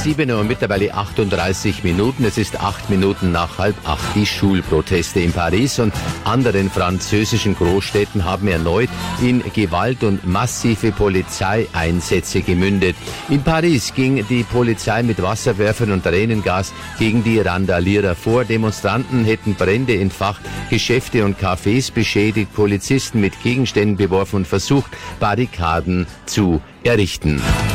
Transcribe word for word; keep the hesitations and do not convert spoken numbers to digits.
sieben Uhr mittlerweile achtunddreißig Minuten. Es ist acht Minuten nach halb acht. Die Schulproteste in Paris und anderen französischen Großstädten haben erneut in Gewalt und massive Polizeieinsätze gemündet. In Paris ging die Polizei mit Wasserwerfern und Tränengas gegen die Randalierer vor. Demonstranten hätten Brände entfacht, Geschäfte und Cafés beschädigt, Polizisten mit Gegenständen beworfen und versucht, Barrikaden zu errichten.